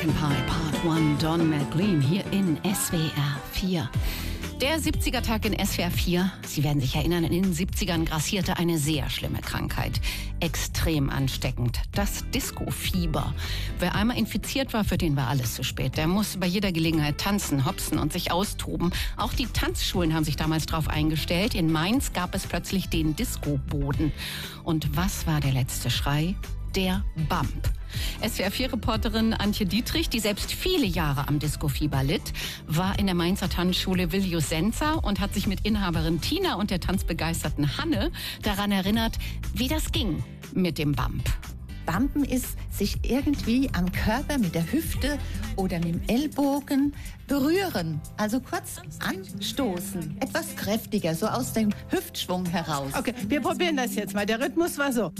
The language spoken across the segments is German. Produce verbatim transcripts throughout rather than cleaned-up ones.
American Pie Part eins, Don McLean hier in S W R vier. Der siebziger-Tag in S W R vier. Sie werden sich erinnern, in den siebzigern grassierte eine sehr schlimme Krankheit. Extrem ansteckend. Das Disco-Fieber. Wer einmal infiziert war, für den war alles zu spät. Der musste bei jeder Gelegenheit tanzen, hopsen und sich austoben. Auch die Tanzschulen haben sich damals darauf eingestellt. In Mainz gab es plötzlich den Disco-Boden. Und was war der letzte Schrei? Der Bump. S W R vier-Reporterin Antje Dietrich, die selbst viele Jahre am Disco-Fieber litt, war in der Mainzer Tanzschule Viljosenza und hat sich mit Inhaberin Tina und der tanzbegeisterten Hanne daran erinnert, wie das ging mit dem Bump. Bumpen ist sich irgendwie am Körper mit der Hüfte oder mit dem Ellbogen berühren. Also kurz anstoßen. Etwas kräftiger, so aus dem Hüftschwung heraus. Okay, wir probieren das jetzt mal. Der Rhythmus war so.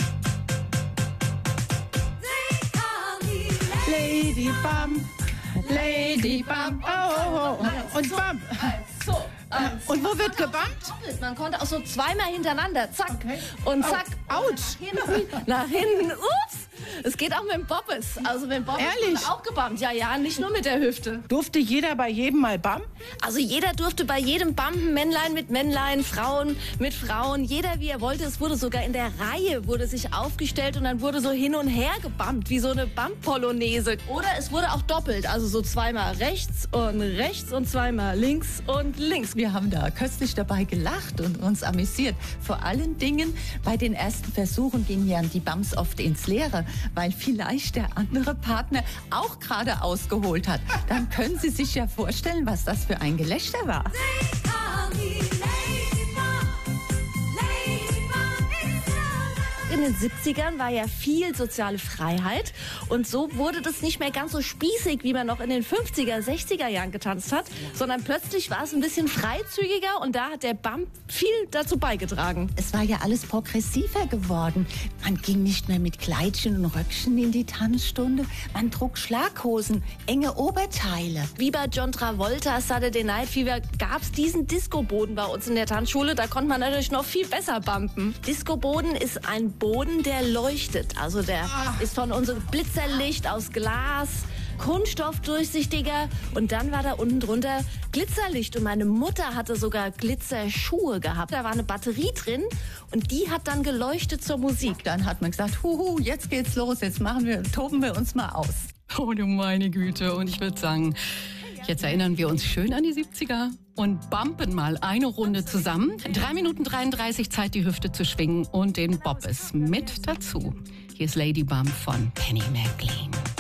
Lady Bump, Lady Bump, oh, oh, oh. Und Bump. So, ähm, Und wo wird gebumpt? man konnte auch so zweimal hintereinander, zack, Okay. und zack. Autsch. Nach hinten, nach hinten, ups. Es geht auch mit dem Bobbes. Also mit dem Bobbes Ehrlich? wurde auch gebumpt. Ja, ja, nicht nur mit der Hüfte. Durfte jeder bei jedem mal bumpen? Also jeder durfte bei jedem bumpen, Männlein mit Männlein, Frauen mit Frauen, jeder wie er wollte. Es wurde sogar in der Reihe, wurde sich aufgestellt und dann wurde so hin und her gebumpt, wie so eine Bump-Polonaise. Oder es wurde auch doppelt, also so zweimal rechts und rechts und zweimal links und links. Wir haben da köstlich dabei gelacht und uns amüsiert. Vor allen Dingen bei den ersten Versuchen gingen ja die Bumps oft ins Leere, weil vielleicht der andere Partner auch gerade ausgeholt hat. Dann können Sie sich ja vorstellen, was das für ein Gelächter war. In den siebzigern war ja viel soziale Freiheit und so wurde das nicht mehr ganz so spießig, wie man noch in den fünfziger, sechziger Jahren getanzt hat, sondern plötzlich war es ein bisschen freizügiger und da hat der Bump viel dazu beigetragen. Es war ja alles progressiver geworden. Man ging nicht mehr mit Kleidchen und Röckchen in die Tanzstunde. Man trug Schlaghosen, enge Oberteile. Wie bei John Travolta, Saturday Night Fever, gab es diesen Disco-Boden bei uns in der Tanzschule. Da konnte man natürlich noch viel besser bumpen. Disco-Boden ist ein Boden, der leuchtet. Also der Ach. ist von unserem Blitzerlicht aus Glas, kunststoffdurchsichtiger und dann war da unten drunter Glitzerlicht und meine Mutter hatte sogar Glitzerschuhe gehabt. Da war eine Batterie drin und die hat dann geleuchtet zur Musik. Dann hat man gesagt, huhu, jetzt geht's los, jetzt machen wir, toben wir uns mal aus. Oh du meine Güte. Und ich würde sagen, jetzt erinnern wir uns schön an die siebziger und bumpen mal eine Runde zusammen. drei Minuten dreiunddreißig Zeit, die Hüfte zu schwingen und den Bobbes mit dazu. Hier ist Lady Bump von Penny McLean.